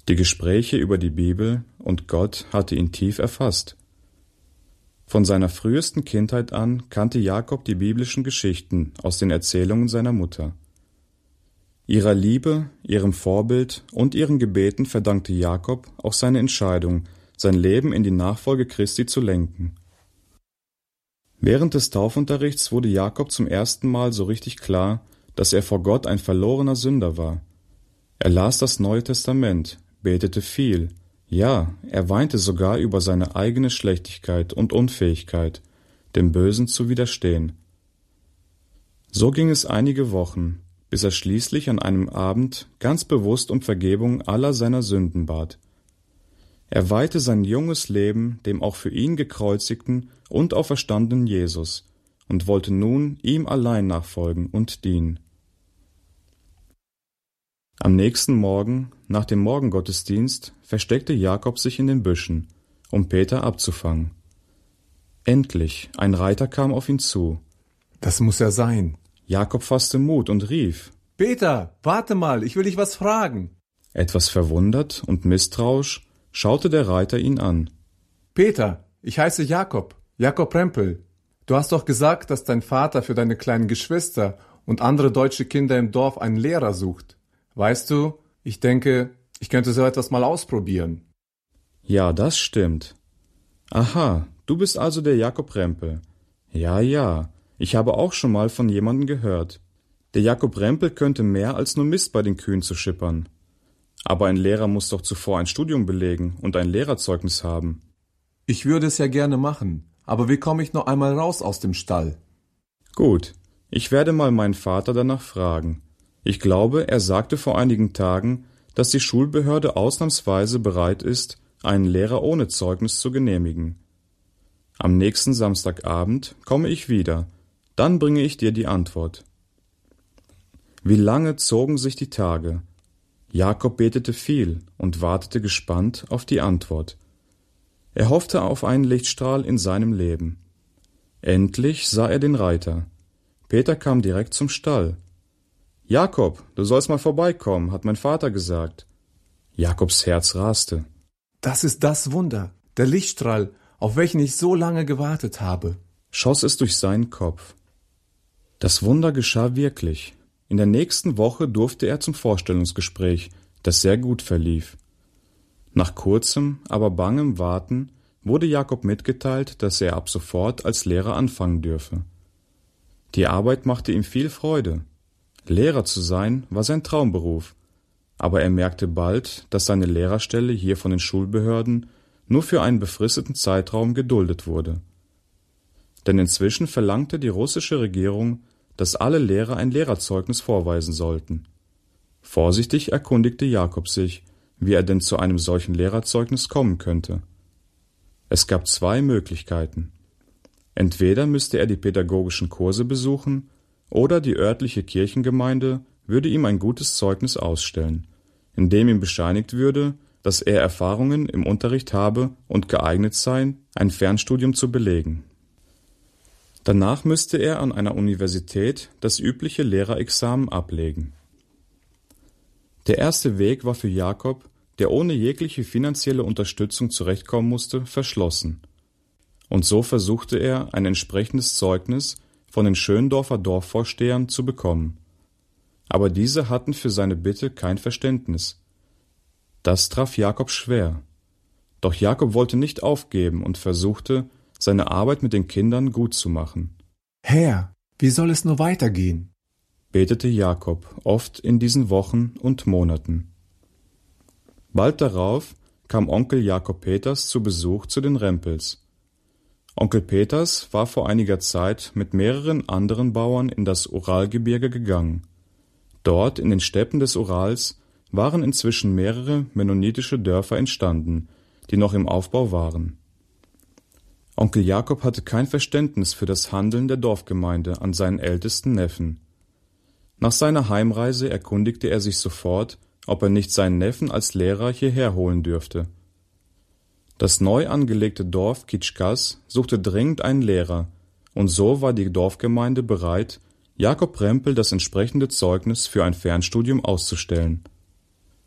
Die Gespräche über die Bibel und Gott hatte ihn tief erfasst. Von seiner frühesten Kindheit an kannte Jakob die biblischen Geschichten aus den Erzählungen seiner Mutter. Ihrer Liebe, ihrem Vorbild und ihren Gebeten verdankte Jakob auch seine Entscheidung, sein Leben in die Nachfolge Christi zu lenken. Während des Taufunterrichts wurde Jakob zum ersten Mal so richtig klar, dass er vor Gott ein verlorener Sünder war. Er las das Neue Testament, betete viel, ja, er weinte sogar über seine eigene Schlechtigkeit und Unfähigkeit, dem Bösen zu widerstehen. So ging es einige Wochen, bis er schließlich an einem Abend ganz bewusst um Vergebung aller seiner Sünden bat. Er weihte sein junges Leben dem auch für ihn gekreuzigten und auferstandenen Jesus und wollte nun ihm allein nachfolgen und dienen. Am nächsten Morgen, nach dem Morgengottesdienst, versteckte Jakob sich in den Büschen, um Peter abzufangen. Endlich, ein Reiter kam auf ihn zu. Das muss er sein. Jakob fasste Mut und rief: Peter, warte mal, ich will dich was fragen. Etwas verwundert und misstrauisch schaute der Reiter ihn an. Peter, ich heiße Jakob, Jakob Rempel. Du hast doch gesagt, dass dein Vater für deine kleinen Geschwister und andere deutsche Kinder im Dorf einen Lehrer sucht. Weißt du, ich denke, ich könnte so etwas mal ausprobieren. Ja, das stimmt. Aha, du bist also der Jakob Rempel. Ja, ich habe auch schon mal von jemandem gehört. Der Jakob Rempel könnte mehr als nur Mist bei den Kühen zu schippern. Aber ein Lehrer muss doch zuvor ein Studium belegen und ein Lehrerzeugnis haben. Ich würde es ja gerne machen, aber wie komme ich noch einmal raus aus dem Stall? Gut, ich werde mal meinen Vater danach fragen. Ich glaube, er sagte vor einigen Tagen, dass die Schulbehörde ausnahmsweise bereit ist, einen Lehrer ohne Zeugnis zu genehmigen. Am nächsten Samstagabend komme ich wieder, dann bringe ich dir die Antwort. Wie lange zogen sich die Tage? Jakob betete viel und wartete gespannt auf die Antwort. Er hoffte auf einen Lichtstrahl in seinem Leben. Endlich sah er den Reiter. Peter kam direkt zum Stall. »Jakob, du sollst mal vorbeikommen«, hat mein Vater gesagt. Jakobs Herz raste. Das ist das Wunder, der Lichtstrahl, auf welchen ich so lange gewartet habe, schoss es durch seinen Kopf. Das Wunder geschah wirklich. In der nächsten Woche durfte er zum Vorstellungsgespräch, das sehr gut verlief. Nach kurzem, aber bangem Warten wurde Jakob mitgeteilt, dass er ab sofort als Lehrer anfangen dürfe. Die Arbeit machte ihm viel Freude. Lehrer zu sein war sein Traumberuf, aber er merkte bald, dass seine Lehrerstelle hier von den Schulbehörden nur für einen befristeten Zeitraum geduldet wurde. Denn inzwischen verlangte die russische Regierung, dass alle Lehrer ein Lehrerzeugnis vorweisen sollten. Vorsichtig erkundigte Jakob sich, wie er denn zu einem solchen Lehrerzeugnis kommen könnte. Es gab zwei Möglichkeiten. Entweder müsste er die pädagogischen Kurse besuchen, oder die örtliche Kirchengemeinde würde ihm ein gutes Zeugnis ausstellen, in dem ihm bescheinigt würde, dass er Erfahrungen im Unterricht habe und geeignet sei, ein Fernstudium zu belegen. Danach müsste er an einer Universität das übliche Lehrerexamen ablegen. Der erste Weg war für Jakob, der ohne jegliche finanzielle Unterstützung zurechtkommen musste, verschlossen. Und so versuchte er, ein entsprechendes Zeugnis von den Schöndorfer Dorfvorstehern zu bekommen. Aber diese hatten für seine Bitte kein Verständnis. Das traf Jakob schwer. Doch Jakob wollte nicht aufgeben und versuchte, seine Arbeit mit den Kindern gut zu machen. Herr, wie soll es nur weitergehen? Betete Jakob oft in diesen Wochen und Monaten. Bald darauf kam Onkel Jakob Peters zu Besuch zu den Rempels. Onkel Peters war vor einiger Zeit mit mehreren anderen Bauern in das Uralgebirge gegangen. Dort in den Steppen des Urals waren inzwischen mehrere mennonitische Dörfer entstanden, die noch im Aufbau waren. Onkel Jakob hatte kein Verständnis für das Handeln der Dorfgemeinde an seinen ältesten Neffen. Nach seiner Heimreise erkundigte er sich sofort, ob er nicht seinen Neffen als Lehrer hierher holen dürfte. Das neu angelegte Dorf Kitschkas suchte dringend einen Lehrer, und so war die Dorfgemeinde bereit, Jakob Rempel das entsprechende Zeugnis für ein Fernstudium auszustellen.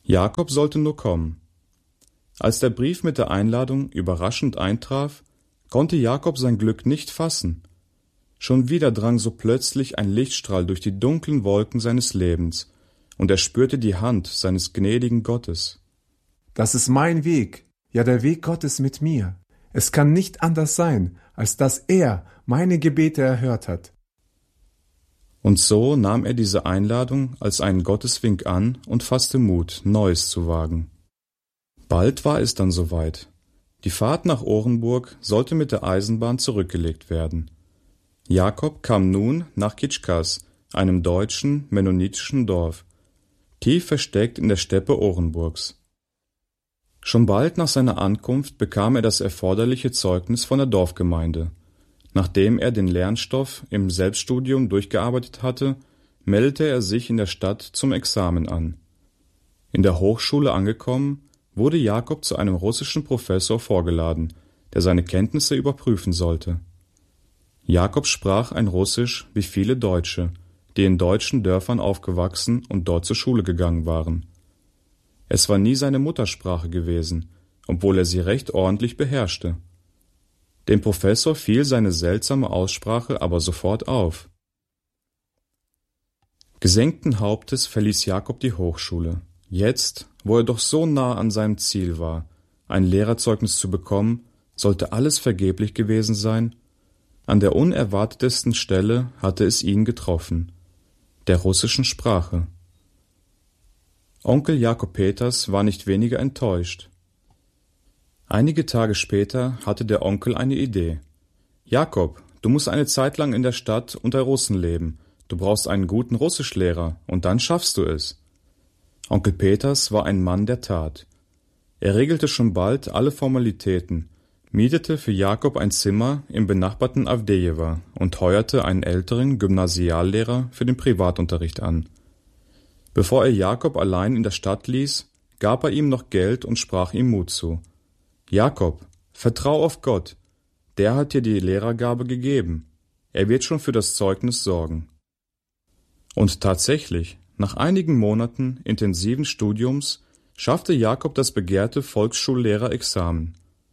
Jakob sollte nur kommen. Als der Brief mit der Einladung überraschend eintraf, konnte Jakob sein Glück nicht fassen. Schon wieder drang so plötzlich ein Lichtstrahl durch die dunklen Wolken seines Lebens, und er spürte die Hand seines gnädigen Gottes. Das ist mein Weg, ja der Weg Gottes mit mir. Es kann nicht anders sein, als dass er meine Gebete erhört hat. Und so nahm er diese Einladung als einen Gotteswink an und fasste Mut, Neues zu wagen. Bald war es dann soweit. Die Fahrt nach Orenburg sollte mit der Eisenbahn zurückgelegt werden. Jakob kam nun nach Kitschkas, einem deutschen, mennonitischen Dorf, tief versteckt in der Steppe Orenburgs. Schon bald nach seiner Ankunft bekam er das erforderliche Zeugnis von der Dorfgemeinde. Nachdem er den Lernstoff im Selbststudium durchgearbeitet hatte, meldete er sich in der Stadt zum Examen an. In der Hochschule angekommen, wurde Jakob zu einem russischen Professor vorgeladen, der seine Kenntnisse überprüfen sollte. Jakob sprach ein Russisch wie viele Deutsche, die in deutschen Dörfern aufgewachsen und dort zur Schule gegangen waren. Es war nie seine Muttersprache gewesen, obwohl er sie recht ordentlich beherrschte. Dem Professor fiel seine seltsame Aussprache aber sofort auf. Gesenkten Hauptes verließ Jakob die Hochschule. Jetzt, wo er doch so nah an seinem Ziel war, ein Lehrerzeugnis zu bekommen, sollte alles vergeblich gewesen sein. An der unerwartetesten Stelle hatte es ihn getroffen, der russischen Sprache. Onkel Jakob Peters war nicht weniger enttäuscht. Einige Tage später hatte der Onkel eine Idee. »Jakob, du musst eine Zeit lang in der Stadt unter Russen leben. Du brauchst einen guten Russischlehrer, und dann schaffst du es.« Onkel Peters war ein Mann der Tat. Er regelte schon bald alle Formalitäten, mietete für Jakob ein Zimmer im benachbarten Awdejewa und heuerte einen älteren Gymnasiallehrer für den Privatunterricht an. Bevor er Jakob allein in der Stadt ließ, gab er ihm noch Geld und sprach ihm Mut zu. »Jakob, vertrau auf Gott, der hat dir die Lehrergabe gegeben. Er wird schon für das Zeugnis sorgen.« Und tatsächlich, nach einigen Monaten intensiven Studiums schaffte Jakob das begehrte Volksschullehrer-Examen.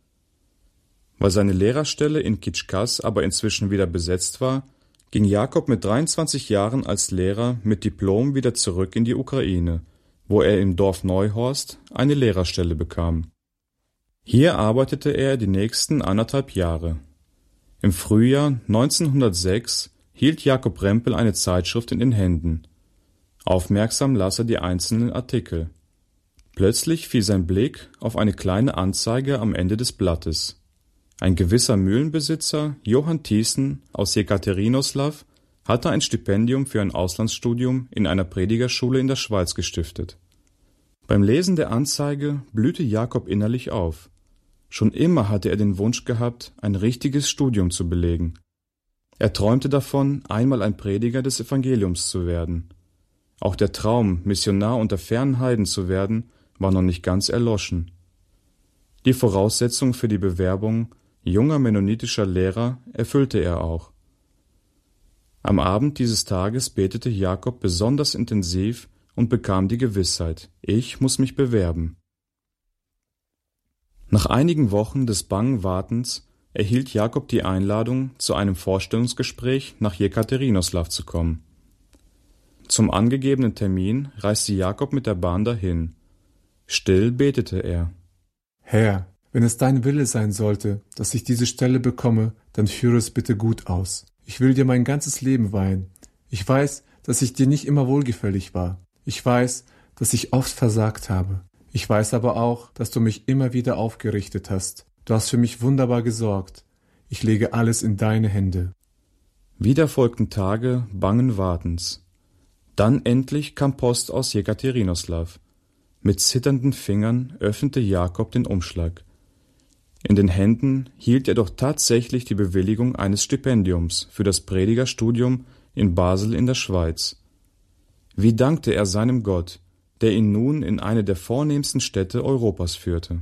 Weil seine Lehrerstelle in Kitschkas aber inzwischen wieder besetzt war, ging Jakob mit 23 Jahren als Lehrer mit Diplom wieder zurück in die Ukraine, wo er im Dorf Neuhorst eine Lehrerstelle bekam. Hier arbeitete er die nächsten 1,5 Jahre. Im Frühjahr 1906 hielt Jakob Rempel eine Zeitschrift in den Händen. Aufmerksam las er die einzelnen Artikel. Plötzlich fiel sein Blick auf eine kleine Anzeige am Ende des Blattes. Ein gewisser Mühlenbesitzer, Johann Thiessen aus Jekaterinoslaw, hatte ein Stipendium für ein Auslandsstudium in einer Predigerschule in der Schweiz gestiftet. Beim Lesen der Anzeige blühte Jakob innerlich auf. Schon immer hatte er den Wunsch gehabt, ein richtiges Studium zu belegen. Er träumte davon, einmal ein Prediger des Evangeliums zu werden. Auch der Traum, Missionar unter fernen Heiden zu werden, war noch nicht ganz erloschen. Die Voraussetzung für die Bewerbung junger mennonitischer Lehrer erfüllte er auch. Am Abend dieses Tages betete Jakob besonders intensiv und bekam die Gewissheit: Ich muss mich bewerben. Nach einigen Wochen des bangen Wartens erhielt Jakob die Einladung, zu einem Vorstellungsgespräch nach Jekaterinoslaw zu kommen. Zum angegebenen Termin reiste Jakob mit der Bahn dahin. Still betete er: Herr, wenn es dein Wille sein sollte, dass ich diese Stelle bekomme, dann führe es bitte gut aus. Ich will dir mein ganzes Leben weihen. Ich weiß, dass ich dir nicht immer wohlgefällig war. Ich weiß, dass ich oft versagt habe. Ich weiß aber auch, dass du mich immer wieder aufgerichtet hast. Du hast für mich wunderbar gesorgt. Ich lege alles in deine Hände. Wieder folgten Tage bangen Wartens. Dann endlich kam Post aus Jekaterinoslaw. Mit zitternden Fingern öffnete Jakob den Umschlag. In den Händen hielt er doch tatsächlich die Bewilligung eines Stipendiums für das Predigerstudium in Basel in der Schweiz. Wie dankte er seinem Gott, der ihn nun in eine der vornehmsten Städte Europas führte.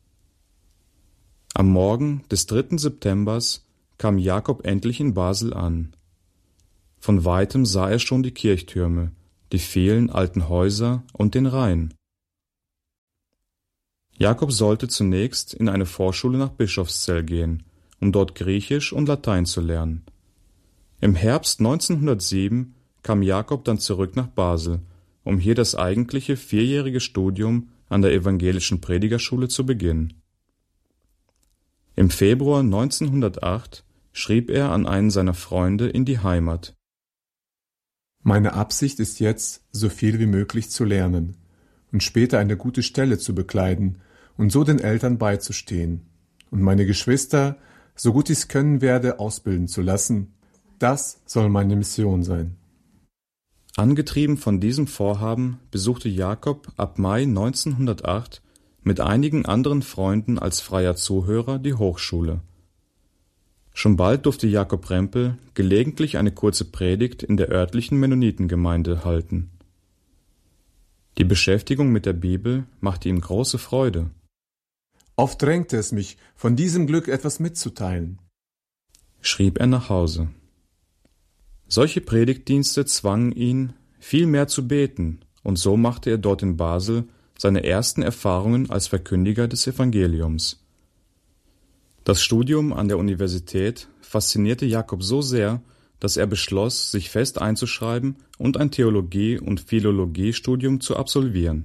Am Morgen des 3. Septembers kam Jakob endlich in Basel an. Von weitem sah er schon die Kirchtürme, die vielen alten Häuser und den Rhein. Jakob sollte zunächst in eine Vorschule nach Bischofszell gehen, um dort Griechisch und Latein zu lernen. Im Herbst 1907 kam Jakob dann zurück nach Basel, um hier das eigentliche 4-jährige Studium an der evangelischen Predigerschule zu beginnen. Im Februar 1908 schrieb er an einen seiner Freunde in die Heimat: Meine Absicht ist jetzt, so viel wie möglich zu lernen und später eine gute Stelle zu bekleiden und so den Eltern beizustehen und meine Geschwister, so gut ich's können werde, ausbilden zu lassen. Das soll meine Mission sein. Angetrieben von diesem Vorhaben besuchte Jakob ab Mai 1908 mit einigen anderen Freunden als freier Zuhörer die Hochschule. Schon bald durfte Jakob Rempel gelegentlich eine kurze Predigt in der örtlichen Mennonitengemeinde halten. Die Beschäftigung mit der Bibel machte ihm große Freude. Oft drängte es mich, von diesem Glück etwas mitzuteilen, schrieb er nach Hause. Solche Predigtdienste zwangen ihn, viel mehr zu beten, und so machte er dort in Basel seine ersten Erfahrungen als Verkündiger des Evangeliums. Das Studium an der Universität faszinierte Jakob so sehr, dass er beschloss, sich fest einzuschreiben und ein Theologie- und Philologiestudium zu absolvieren.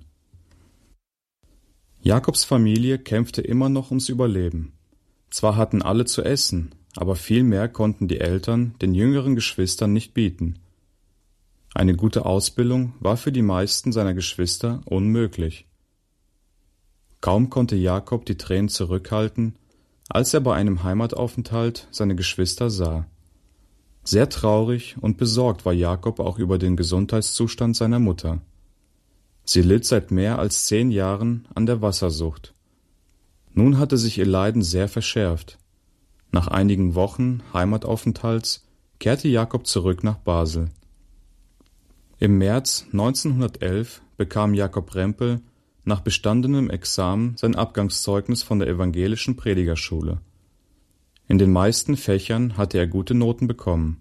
Jakobs Familie kämpfte immer noch ums Überleben. Zwar hatten alle zu essen, aber viel mehr konnten die Eltern den jüngeren Geschwistern nicht bieten. Eine gute Ausbildung war für die meisten seiner Geschwister unmöglich. Kaum konnte Jakob die Tränen zurückhalten, als er bei einem Heimataufenthalt seine Geschwister sah. Sehr traurig und besorgt war Jakob auch über den Gesundheitszustand seiner Mutter. Sie litt seit mehr als 10 Jahren an der Wassersucht. Nun hatte sich ihr Leiden sehr verschärft. Nach einigen Wochen Heimataufenthalts kehrte Jakob zurück nach Basel. Im März 1911 bekam Jakob Rempel nach bestandenem Examen sein Abgangszeugnis von der evangelischen Predigerschule. In den meisten Fächern hatte er gute Noten bekommen.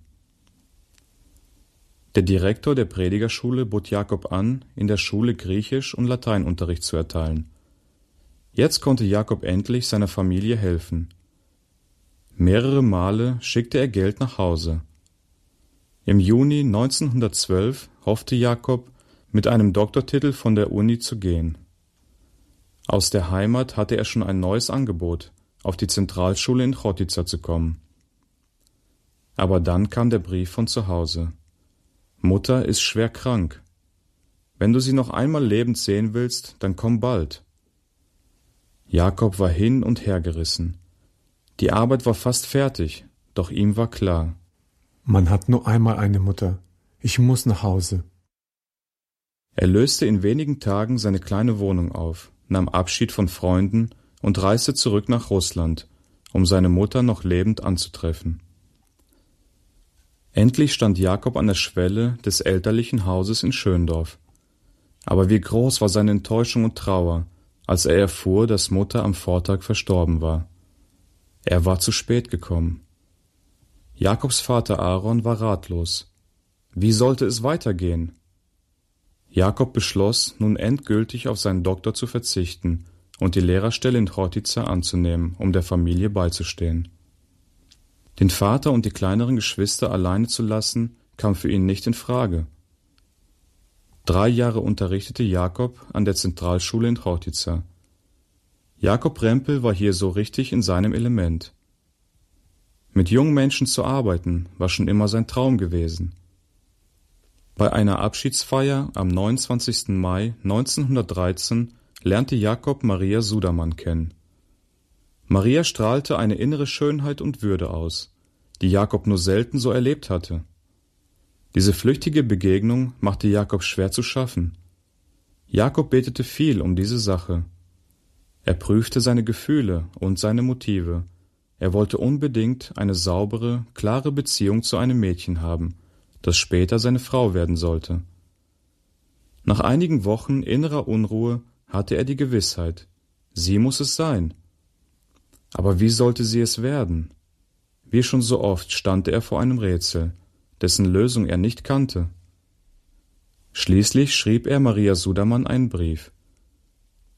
Der Direktor der Predigerschule bot Jakob an, in der Schule Griechisch- und Lateinunterricht zu erteilen. Jetzt konnte Jakob endlich seiner Familie helfen. Mehrere Male schickte er Geld nach Hause. Im Juni 1912 hoffte Jakob, mit einem Doktortitel von der Uni zu gehen. Aus der Heimat hatte er schon ein neues Angebot, auf die Zentralschule in Chottica zu kommen. Aber dann kam der Brief von zu Hause. Mutter ist schwer krank. Wenn du sie noch einmal lebend sehen willst, dann komm bald. Jakob war hin und her gerissen. Die Arbeit war fast fertig, doch ihm war klar: Man hat nur einmal eine Mutter. Ich muss nach Hause. Er löste in wenigen Tagen seine kleine Wohnung auf, nahm Abschied von Freunden und reiste zurück nach Russland, um seine Mutter noch lebend anzutreffen. Endlich stand Jakob an der Schwelle des elterlichen Hauses in Schöndorf. Aber wie groß war seine Enttäuschung und Trauer, als er erfuhr, dass Mutter am Vortag verstorben war. Er war zu spät gekommen. Jakobs Vater Aaron war ratlos. Wie sollte es weitergehen? Jakob beschloss, nun endgültig auf seinen Doktor zu verzichten und die Lehrerstelle in Chottica anzunehmen, um der Familie beizustehen. Den Vater und die kleineren Geschwister alleine zu lassen, kam für ihn nicht in Frage. 3 Jahre unterrichtete Jakob an der Zentralschule in Chottica. Jakob Rempel war hier so richtig in seinem Element. Mit jungen Menschen zu arbeiten, war schon immer sein Traum gewesen. Bei einer Abschiedsfeier am 29. Mai 1913 lernte Jakob Maria Sudermann kennen. Maria strahlte eine innere Schönheit und Würde aus, die Jakob nur selten so erlebt hatte. Diese flüchtige Begegnung machte Jakob schwer zu schaffen. Jakob betete viel um diese Sache. Er prüfte seine Gefühle und seine Motive. Er wollte unbedingt eine saubere, klare Beziehung zu einem Mädchen haben, das später seine Frau werden sollte. Nach einigen Wochen innerer Unruhe hatte er die Gewissheit: sie muss es sein. Aber wie sollte sie es werden? Wie schon so oft stand er vor einem Rätsel, dessen Lösung er nicht kannte. Schließlich schrieb er Maria Sudermann einen Brief.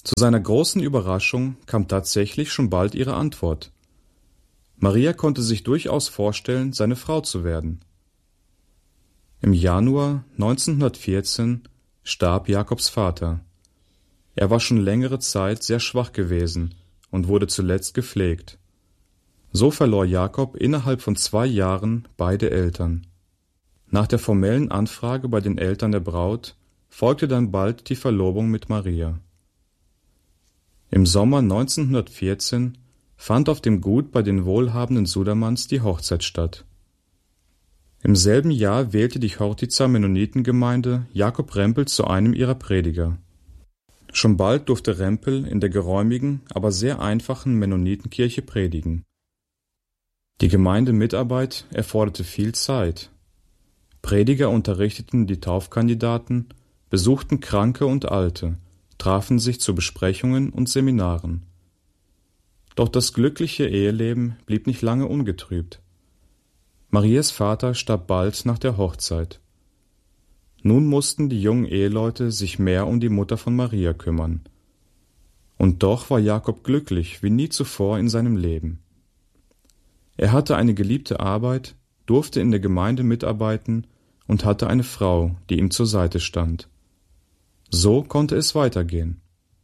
Zu seiner großen Überraschung kam tatsächlich schon bald ihre Antwort. Maria konnte sich durchaus vorstellen, seine Frau zu werden. Im Januar 1914 starb Jakobs Vater. Er war schon längere Zeit sehr schwach gewesen und wurde zuletzt gepflegt. So verlor Jakob innerhalb von 2 Jahren beide Eltern. Nach der formellen Anfrage bei den Eltern der Braut folgte dann bald die Verlobung mit Maria. Im Sommer 1914 fand auf dem Gut bei den wohlhabenden Sudermanns die Hochzeit statt. Im selben Jahr wählte die Chortitzer Mennonitengemeinde Jakob Rempel zu einem ihrer Prediger. Schon bald durfte Rempel in der geräumigen, aber sehr einfachen Mennonitenkirche predigen. Die Gemeindemitarbeit erforderte viel Zeit. Prediger unterrichteten die Taufkandidaten, besuchten Kranke und Alte, trafen sich zu Besprechungen und Seminaren. Doch das glückliche Eheleben blieb nicht lange ungetrübt. Marias Vater starb bald nach der Hochzeit. Nun mussten die jungen Eheleute sich mehr um die Mutter von Maria kümmern. Und doch war Jakob glücklich wie nie zuvor in seinem Leben. Er hatte eine geliebte Arbeit, durfte in der Gemeinde mitarbeiten und hatte eine Frau, die ihm zur Seite stand. So konnte es weitergehen.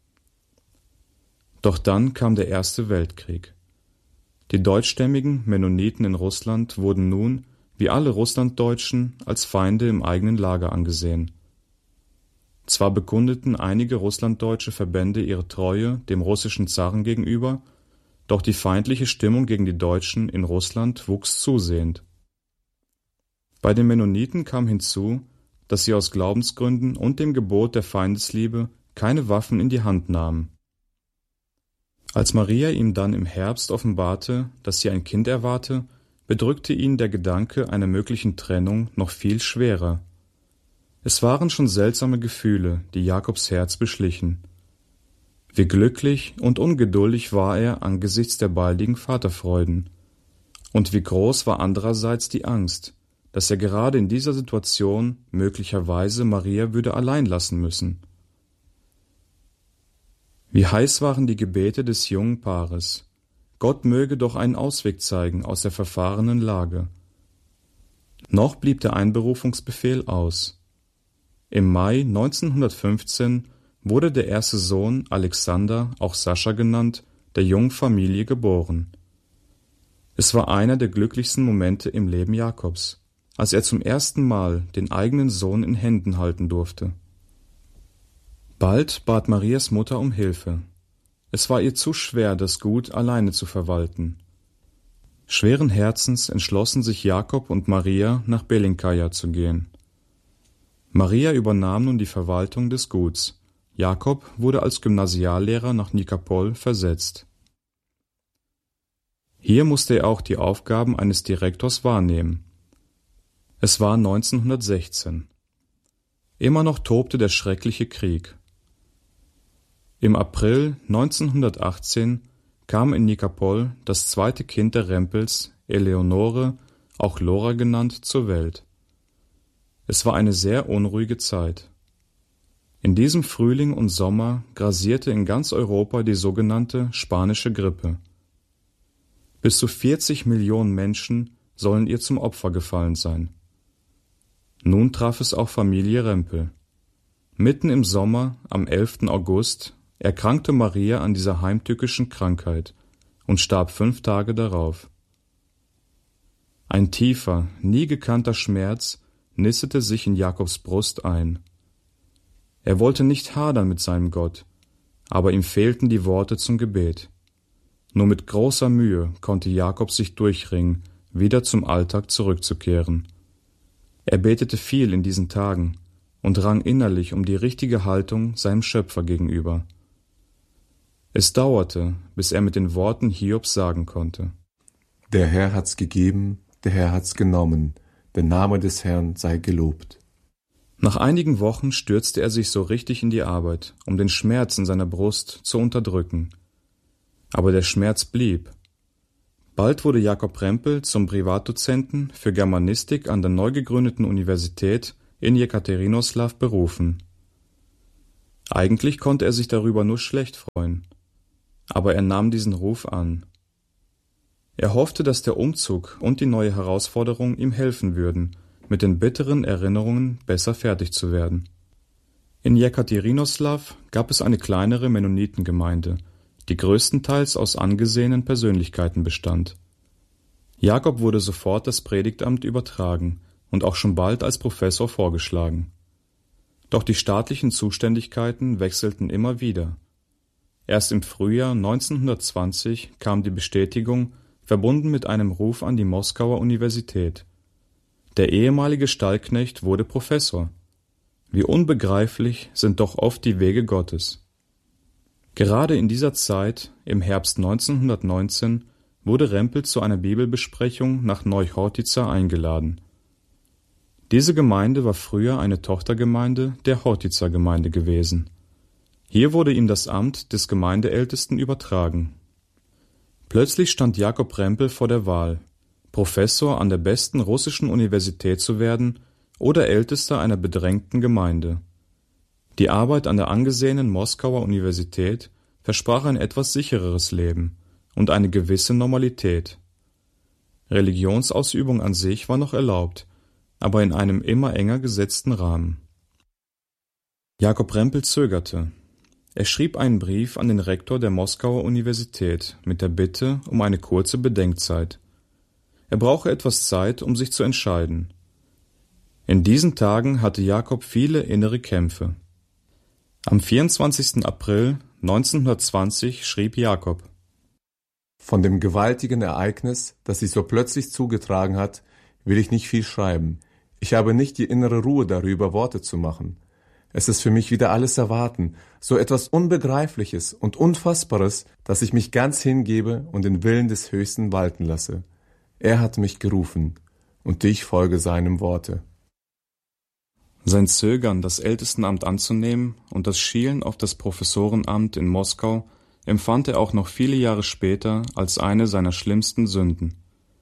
Doch dann kam der Erste Weltkrieg. Die deutschstämmigen Mennoniten in Russland wurden nun, wie alle Russlanddeutschen, als Feinde im eigenen Lager angesehen. Zwar bekundeten einige russlanddeutsche Verbände ihre Treue dem russischen Zaren gegenüber, doch die feindliche Stimmung gegen die Deutschen in Russland wuchs zusehend. Bei den Mennoniten kam hinzu, dass sie aus Glaubensgründen und dem Gebot der Feindesliebe keine Waffen in die Hand nahmen. Als Maria ihm dann im Herbst offenbarte, dass sie ein Kind erwarte, bedrückte ihn der Gedanke einer möglichen Trennung noch viel schwerer. Es waren schon seltsame Gefühle, die Jakobs Herz beschlichen. Wie glücklich und ungeduldig war er angesichts der baldigen Vaterfreuden. Und wie groß war andererseits die Angst, dass er gerade in dieser Situation möglicherweise Maria würde allein lassen müssen. Wie heiß waren die Gebete des jungen Paares. Gott möge doch einen Ausweg zeigen aus der verfahrenen Lage. Noch blieb der Einberufungsbefehl aus. Im Mai 1915 wurde der erste Sohn Alexander, auch Sascha genannt, der jungen Familie geboren. Es war einer der glücklichsten Momente im Leben Jakobs, als er zum ersten Mal den eigenen Sohn in Händen halten durfte. Bald bat Marias Mutter um Hilfe. Es war ihr zu schwer, das Gut alleine zu verwalten. Schweren Herzens entschlossen sich Jakob und Maria, nach Belinkaja zu gehen. Maria übernahm nun die Verwaltung des Guts. Jakob wurde als Gymnasiallehrer nach Nikopol versetzt. Hier musste er auch die Aufgaben eines Direktors wahrnehmen. Es war 1916. Immer noch tobte der schreckliche Krieg. Im April 1918 kam in Nikopol das zweite Kind der Rempels, Eleonore, auch Lora genannt, zur Welt. Es war eine sehr unruhige Zeit. In diesem Frühling und Sommer grassierte in ganz Europa die sogenannte spanische Grippe. Bis zu 40 Millionen Menschen sollen ihr zum Opfer gefallen sein. Nun traf es auch Familie Rempel. Mitten im Sommer, am 11. August, erkrankte Maria an dieser heimtückischen Krankheit und starb 5 Tage darauf. Ein tiefer, nie gekannter Schmerz nistete sich in Jakobs Brust ein. Er wollte nicht hadern mit seinem Gott, aber ihm fehlten die Worte zum Gebet. Nur mit großer Mühe konnte Jakob sich durchringen, wieder zum Alltag zurückzukehren. Er betete viel in diesen Tagen und rang innerlich um die richtige Haltung seinem Schöpfer gegenüber. Es dauerte, bis er mit den Worten Hiobs sagen konnte: Der Herr hat's gegeben, der Herr hat's genommen, der Name des Herrn sei gelobt. Nach einigen Wochen stürzte er sich so richtig in die Arbeit, um den Schmerz in seiner Brust zu unterdrücken. Aber der Schmerz blieb. Bald wurde Jakob Rempel zum Privatdozenten für Germanistik an der neu gegründeten Universität in Jekaterinoslaw berufen. Eigentlich konnte er sich darüber nur schlecht freuen, aber er nahm diesen Ruf an. Er hoffte, dass der Umzug und die neue Herausforderung ihm helfen würden, mit den bitteren Erinnerungen besser fertig zu werden. In Jekaterinoslaw gab es eine kleinere Mennonitengemeinde, die größtenteils aus angesehenen Persönlichkeiten bestand. Jakob wurde sofort das Predigtamt übertragen und auch schon bald als Professor vorgeschlagen. Doch die staatlichen Zuständigkeiten wechselten immer wieder. Erst im Frühjahr 1920 kam die Bestätigung, verbunden mit einem Ruf an die Moskauer Universität. Der ehemalige Stallknecht wurde Professor. Wie unbegreiflich sind doch oft die Wege Gottes. Gerade in dieser Zeit, im Herbst 1919, wurde Rempel zu einer Bibelbesprechung nach Neuchortica eingeladen. Diese Gemeinde war früher eine Tochtergemeinde der Chortica-Gemeinde gewesen. Hier wurde ihm das Amt des Gemeindeältesten übertragen. Plötzlich stand Jakob Rempel vor der Wahl, Professor an der besten russischen Universität zu werden oder Ältester einer bedrängten Gemeinde. Die Arbeit an der angesehenen Moskauer Universität versprach ein etwas sichereres Leben und eine gewisse Normalität. Religionsausübung an sich war noch erlaubt, aber in einem immer enger gesetzten Rahmen. Jakob Rempel zögerte. Er schrieb einen Brief an den Rektor der Moskauer Universität mit der Bitte um eine kurze Bedenkzeit. Er brauche etwas Zeit, um sich zu entscheiden. In diesen Tagen hatte Jakob viele innere Kämpfe. Am 24. April 1920 schrieb Jakob: Von dem gewaltigen Ereignis, das sich so plötzlich zugetragen hat, will ich nicht viel schreiben. Ich habe nicht die innere Ruhe darüber, Worte zu machen. Es ist für mich wieder alles erwarten, so etwas Unbegreifliches und Unfassbares, dass ich mich ganz hingebe und den Willen des Höchsten walten lasse. Er hat mich gerufen, und ich folge seinem Worte. Sein Zögern, das Ältestenamt anzunehmen und das Schielen auf das Professorenamt in Moskau empfand er auch noch viele Jahre später als eine seiner schlimmsten Sünden.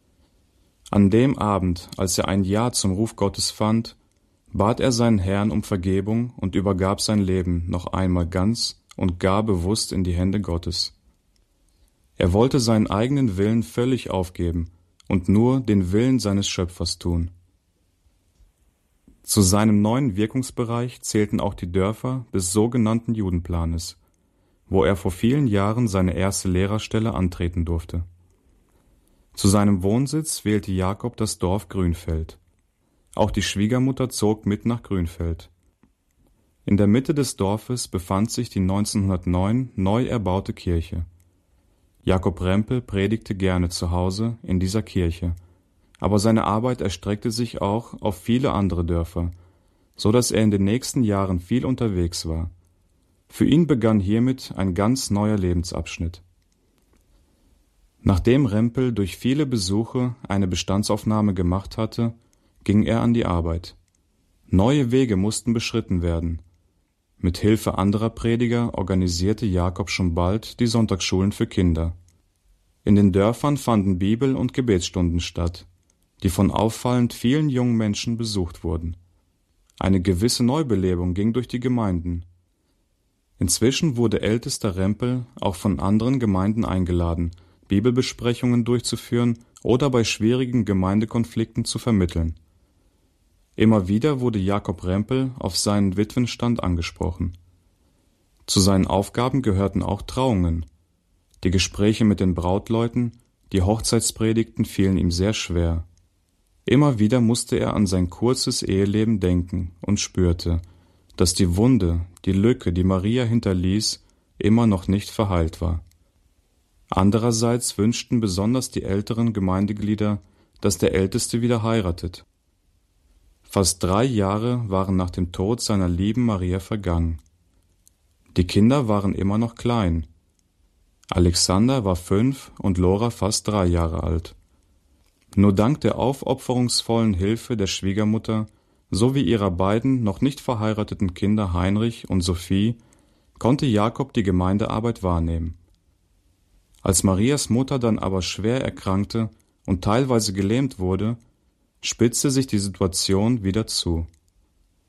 An dem Abend, als er ein Ja zum Ruf Gottes fand, bat er seinen Herrn um Vergebung und übergab sein Leben noch einmal ganz und gar bewusst in die Hände Gottes. Er wollte seinen eigenen Willen völlig aufgeben und nur den Willen seines Schöpfers tun. Zu seinem neuen Wirkungsbereich zählten auch die Dörfer des sogenannten Judenplanes, wo er vor vielen Jahren seine erste Lehrerstelle antreten durfte. Zu seinem Wohnsitz wählte Jakob das Dorf Grünfeld. Auch die Schwiegermutter zog mit nach Grünfeld. In der Mitte des Dorfes befand sich die 1909 neu erbaute Kirche. Jakob Rempel predigte gerne zu Hause in dieser Kirche, aber seine Arbeit erstreckte sich auch auf viele andere Dörfer, so dass er in den nächsten Jahren viel unterwegs war. Für ihn begann hiermit ein ganz neuer Lebensabschnitt. Nachdem Rempel durch viele Besuche eine Bestandsaufnahme gemacht hatte, ging er an die Arbeit. Neue Wege mussten beschritten werden. Mit Hilfe anderer Prediger organisierte Jakob schon bald die Sonntagsschulen für Kinder. In den Dörfern fanden Bibel- und Gebetsstunden statt, die von auffallend vielen jungen Menschen besucht wurden. Eine gewisse Neubelebung ging durch die Gemeinden. Inzwischen wurde ältester Rempel auch von anderen Gemeinden eingeladen, Bibelbesprechungen durchzuführen oder bei schwierigen Gemeindekonflikten zu vermitteln. Immer wieder wurde Jakob Rempel auf seinen Witwenstand angesprochen. Zu seinen Aufgaben gehörten auch Trauungen. Die Gespräche mit den Brautleuten, die Hochzeitspredigten fielen ihm sehr schwer. Immer wieder musste er an sein kurzes Eheleben denken und spürte, dass die Wunde, die Lücke, die Maria hinterließ, immer noch nicht verheilt war. Andererseits wünschten besonders die älteren Gemeindeglieder, dass der Älteste wieder heiratet. Fast 3 Jahre waren nach dem Tod seiner lieben Maria vergangen. Die Kinder waren immer noch klein. Alexander war 5 und Lora fast 3 Jahre alt. Nur dank der aufopferungsvollen Hilfe der Schwiegermutter sowie ihrer beiden noch nicht verheirateten Kinder Heinrich und Sophie konnte Jakob die Gemeindearbeit wahrnehmen. Als Marias Mutter dann aber schwer erkrankte und teilweise gelähmt wurde, spitzte sich die Situation wieder zu.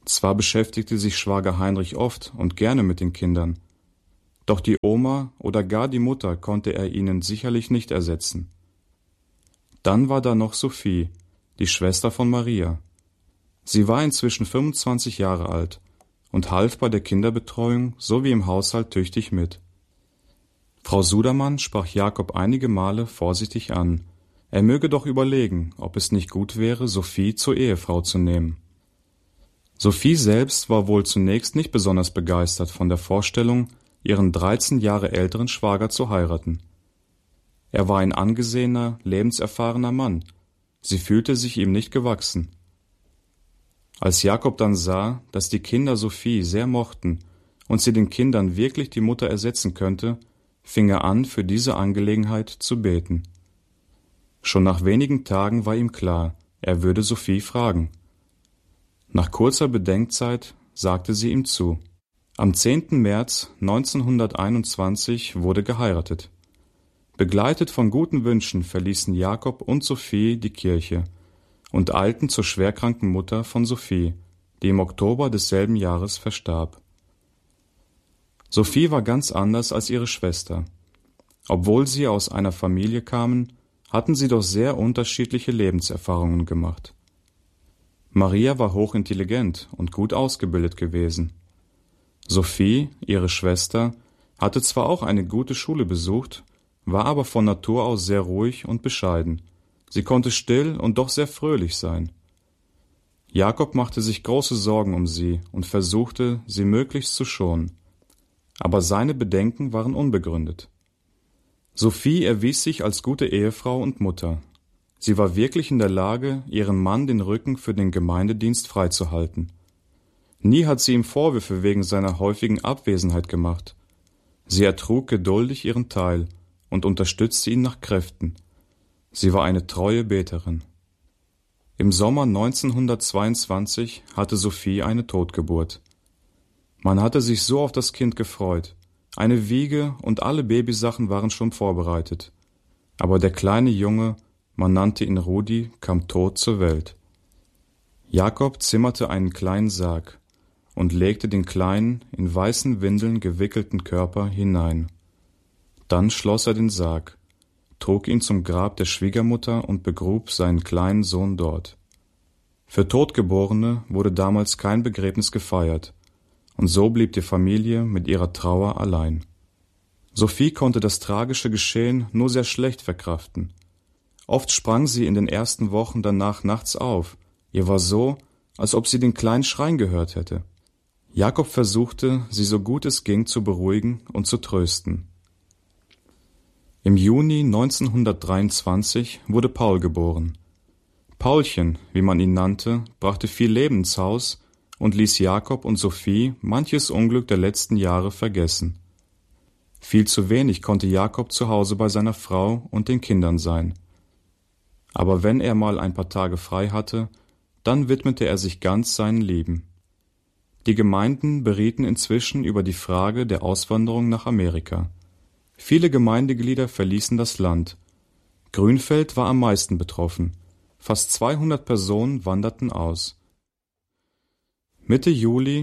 Zwar beschäftigte sich Schwager Heinrich oft und gerne mit den Kindern, doch die Oma oder gar die Mutter konnte er ihnen sicherlich nicht ersetzen. Dann war da noch Sophie, die Schwester von Maria. Sie war inzwischen 25 Jahre alt und half bei der Kinderbetreuung sowie im Haushalt tüchtig mit. Frau Sudermann sprach Jakob einige Male vorsichtig an, er möge doch überlegen, ob es nicht gut wäre, Sophie zur Ehefrau zu nehmen. Sophie selbst war wohl zunächst nicht besonders begeistert von der Vorstellung, ihren 13 Jahre älteren Schwager zu heiraten. Er war ein angesehener, lebenserfahrener Mann. Sie fühlte sich ihm nicht gewachsen. Als Jakob dann sah, dass die Kinder Sophie sehr mochten und sie den Kindern wirklich die Mutter ersetzen könnte, fing er an, für diese Angelegenheit zu beten. Schon nach wenigen Tagen war ihm klar, er würde Sophie fragen. Nach kurzer Bedenkzeit sagte sie ihm zu. Am 10. März 1921 wurde geheiratet. Begleitet von guten Wünschen verließen Jakob und Sophie die Kirche und eilten zur schwerkranken Mutter von Sophie, die im Oktober desselben Jahres verstarb. Sophie war ganz anders als ihre Schwester. Obwohl sie aus einer Familie kamen, hatten sie doch sehr unterschiedliche Lebenserfahrungen gemacht. Maria war hochintelligent und gut ausgebildet gewesen. Sophie, ihre Schwester, hatte zwar auch eine gute Schule besucht, war aber von Natur aus sehr ruhig und bescheiden. Sie konnte still und doch sehr fröhlich sein. Jakob machte sich große Sorgen um sie und versuchte, sie möglichst zu schonen. Aber seine Bedenken waren unbegründet. Sophie erwies sich als gute Ehefrau und Mutter. Sie war wirklich in der Lage, ihrem Mann den Rücken für den Gemeindedienst freizuhalten. Nie hat sie ihm Vorwürfe wegen seiner häufigen Abwesenheit gemacht. Sie ertrug geduldig ihren Teil und unterstützte ihn nach Kräften. Sie war eine treue Beterin. Im Sommer 1922 hatte Sophie eine Totgeburt. Man hatte sich so auf das Kind gefreut. Eine Wiege und alle Babysachen waren schon vorbereitet. Aber der kleine Junge, man nannte ihn Rudi, kam tot zur Welt. Jakob zimmerte einen kleinen Sarg und legte den kleinen, in weißen Windeln gewickelten Körper hinein. Dann schloss er den Sarg, trug ihn zum Grab der Schwiegermutter und begrub seinen kleinen Sohn dort. Für Totgeborene wurde damals kein Begräbnis gefeiert, und so blieb die Familie mit ihrer Trauer allein. Sophie konnte das tragische Geschehen nur sehr schlecht verkraften. Oft sprang sie in den ersten Wochen danach nachts auf. Ihr war so, als ob sie den kleinen schreien gehört hätte. Jakob versuchte, sie so gut es ging zu beruhigen und zu trösten. Im Juni 1923 wurde Paul geboren. Paulchen, wie man ihn nannte, brachte viel Leben ins Haus und ließ Jakob und Sophie manches Unglück der letzten Jahre vergessen. Viel zu wenig konnte Jakob zu Hause bei seiner Frau und den Kindern sein. Aber wenn er mal ein paar Tage frei hatte, dann widmete er sich ganz seinen Lieben. Die Gemeinden berieten inzwischen über die Frage der Auswanderung nach Amerika. Viele Gemeindeglieder verließen das Land. Grünfeld war am meisten betroffen. Fast 200 Personen wanderten aus. Mitte Juli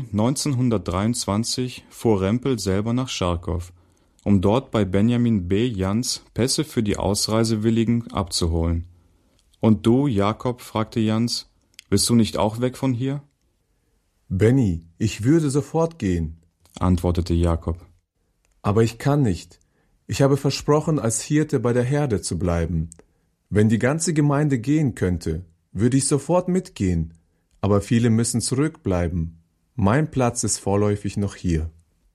1923 fuhr Rempel selber nach Charkow, um dort bei Benjamin B. Jans Pässe für die Ausreisewilligen abzuholen. »Und du, Jakob?« fragte Jans, »willst du nicht auch weg von hier?« »Benny, ich würde sofort gehen«, antwortete Jakob. »Aber ich kann nicht. Ich habe versprochen, als Hirte bei der Herde zu bleiben. Wenn die ganze Gemeinde gehen könnte, würde ich sofort mitgehen. Aber viele müssen zurückbleiben. Mein Platz ist vorläufig noch hier.«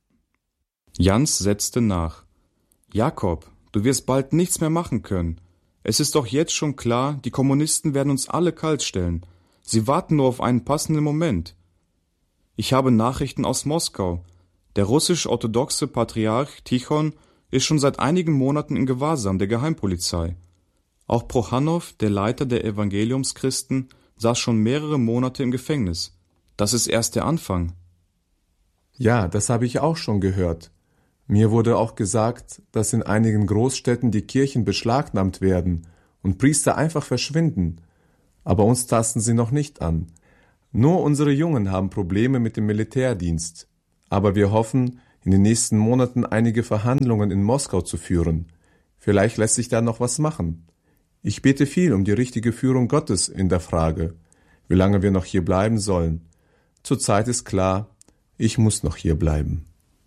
Jans setzte nach. »Jakob, du wirst bald nichts mehr machen können. Es ist doch jetzt schon klar, die Kommunisten werden uns alle kalt stellen. Sie warten nur auf einen passenden Moment. Ich habe Nachrichten aus Moskau. Der russisch-orthodoxe Patriarch Tichon ist schon seit einigen Monaten in Gewahrsam der Geheimpolizei. Auch Prochanow, der Leiter der Evangeliumschristen, saß schon mehrere Monate im Gefängnis. Das ist erst der Anfang.« »Ja, das habe ich auch schon gehört. Mir wurde auch gesagt, dass in einigen Großstädten die Kirchen beschlagnahmt werden und Priester einfach verschwinden. Aber uns tasten sie noch nicht an. Nur unsere Jungen haben Probleme mit dem Militärdienst. Aber wir hoffen, in den nächsten Monaten einige Verhandlungen in Moskau zu führen. Vielleicht lässt sich da noch was machen. Ich bete viel um die richtige Führung Gottes in der Frage, wie lange wir noch hier bleiben sollen. Zurzeit ist klar, ich muss noch hier bleiben.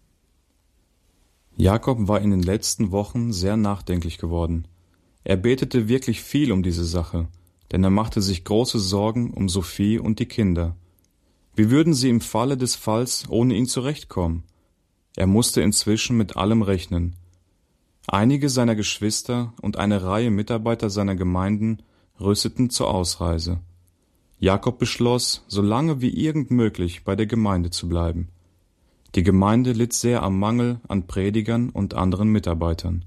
Jakob war in den letzten Wochen sehr nachdenklich geworden. Er betete wirklich viel um diese Sache, denn er machte sich große Sorgen um Sophie und die Kinder. Wie würden sie im Falle des Falls ohne ihn zurechtkommen? Er musste inzwischen mit allem rechnen. Einige seiner Geschwister und eine Reihe Mitarbeiter seiner Gemeinden rüsteten zur Ausreise. Jakob beschloss, so lange wie irgend möglich bei der Gemeinde zu bleiben. Die Gemeinde litt sehr am Mangel an Predigern und anderen Mitarbeitern.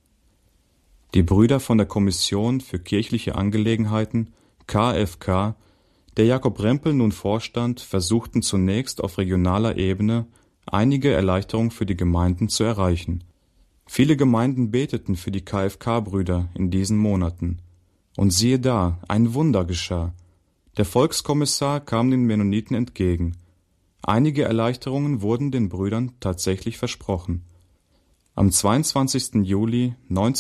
Die Brüder von der Kommission für kirchliche Angelegenheiten, KFK, der Jakob Rempel nun vorstand, versuchten zunächst auf regionaler Ebene einige Erleichterungen für die Gemeinden zu erreichen. Viele Gemeinden beteten für die KFK-Brüder in diesen Monaten. Und siehe da, ein Wunder geschah. Der Volkskommissar kam den Mennoniten entgegen. Einige Erleichterungen wurden den Brüdern tatsächlich versprochen. Am 22. Juli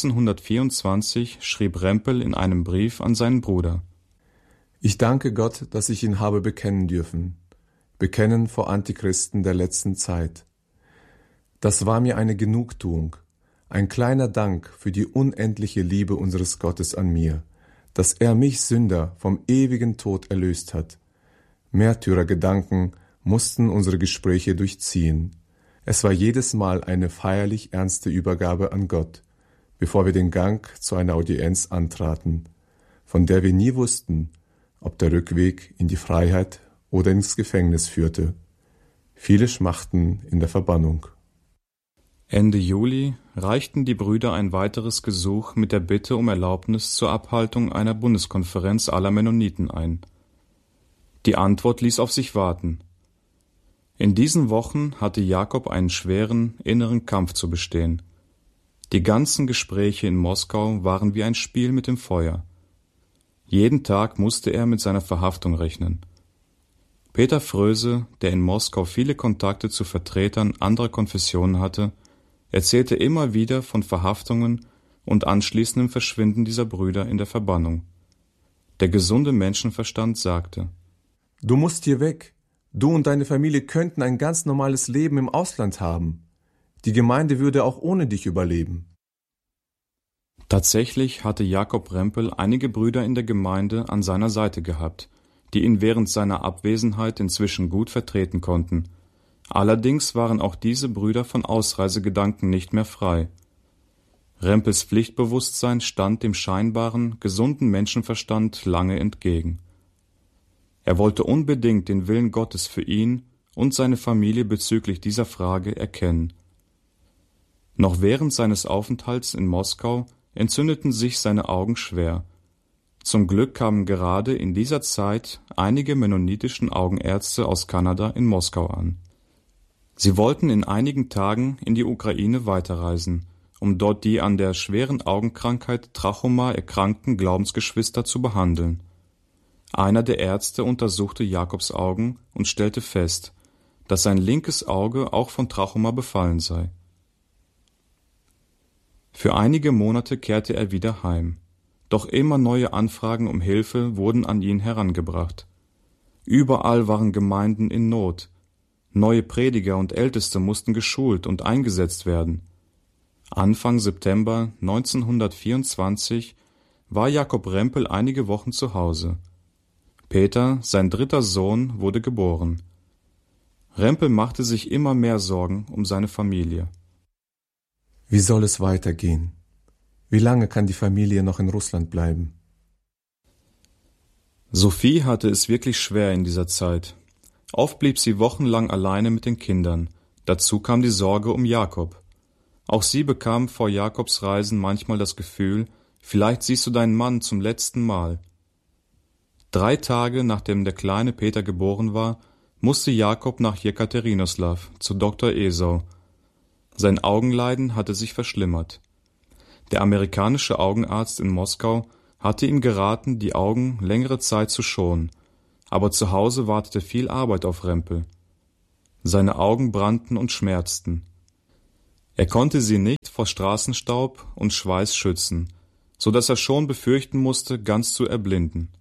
1924 schrieb Rempel in einem Brief an seinen Bruder: Ich danke Gott, dass ich ihn habe bekennen dürfen. Bekennen vor Antichristen der letzten Zeit. Das war mir eine Genugtuung, ein kleiner Dank für die unendliche Liebe unseres Gottes an mir, dass er mich Sünder vom ewigen Tod erlöst hat. Märtyrergedanken mussten unsere Gespräche durchziehen. Es war jedes Mal eine feierlich ernste Übergabe an Gott, bevor wir den Gang zu einer Audienz antraten, von der wir nie wussten, ob der Rückweg in die Freiheit oder ins Gefängnis führte. Viele schmachten in der Verbannung. Ende Juli reichten die Brüder ein weiteres Gesuch mit der Bitte um Erlaubnis zur Abhaltung einer Bundeskonferenz aller Mennoniten ein. Die Antwort ließ auf sich warten. In diesen Wochen hatte Jakob einen schweren inneren Kampf zu bestehen. Die ganzen Gespräche in Moskau waren wie ein Spiel mit dem Feuer. Jeden Tag musste er mit seiner Verhaftung rechnen. Peter Fröse, der in Moskau viele Kontakte zu Vertretern anderer Konfessionen hatte, erzählte immer wieder von Verhaftungen und anschließendem Verschwinden dieser Brüder in der Verbannung. Der gesunde Menschenverstand sagte: Du musst hier weg. Du und deine Familie könnten ein ganz normales Leben im Ausland haben. Die Gemeinde würde auch ohne dich überleben. Tatsächlich hatte Jakob Rempel einige Brüder in der Gemeinde an seiner Seite gehabt, die ihn während seiner Abwesenheit inzwischen gut vertreten konnten. Allerdings waren auch diese Brüder von Ausreisegedanken nicht mehr frei. Rempels Pflichtbewusstsein stand dem scheinbaren, gesunden Menschenverstand lange entgegen. Er wollte unbedingt den Willen Gottes für ihn und seine Familie bezüglich dieser Frage erkennen. Noch während seines Aufenthalts in Moskau entzündeten sich seine Augen schwer. Zum Glück kamen gerade in dieser Zeit einige mennonitischen Augenärzte aus Kanada in Moskau an. Sie wollten in einigen Tagen in die Ukraine weiterreisen, um dort die an der schweren Augenkrankheit Trachoma erkrankten Glaubensgeschwister zu behandeln. Einer der Ärzte untersuchte Jakobs Augen und stellte fest, dass sein linkes Auge auch von Trachoma befallen sei. Für einige Monate kehrte er wieder heim, doch immer neue Anfragen um Hilfe wurden an ihn herangebracht. Überall waren Gemeinden in Not. Neue Prediger und Älteste mussten geschult und eingesetzt werden. Anfang September 1924 war Jakob Rempel einige Wochen zu Hause. Peter, sein dritter Sohn, wurde geboren. Rempel machte sich immer mehr Sorgen um seine Familie. Wie soll es weitergehen? Wie lange kann die Familie noch in Russland bleiben? Sophie hatte es wirklich schwer in dieser Zeit. Oft blieb sie wochenlang alleine mit den Kindern. Dazu kam die Sorge um Jakob. Auch sie bekam vor Jakobs Reisen manchmal das Gefühl, vielleicht siehst du deinen Mann zum letzten Mal. 3 Tage nachdem der kleine Peter geboren war, musste Jakob nach Jekaterinoslaw zu Dr. Esau. Sein Augenleiden hatte sich verschlimmert. Der amerikanische Augenarzt in Moskau hatte ihm geraten, die Augen längere Zeit zu schonen, aber zu Hause wartete viel Arbeit auf Rempel. Seine Augen brannten und schmerzten. Er konnte sie nicht vor Straßenstaub und Schweiß schützen, so dass er schon befürchten musste, ganz zu erblinden.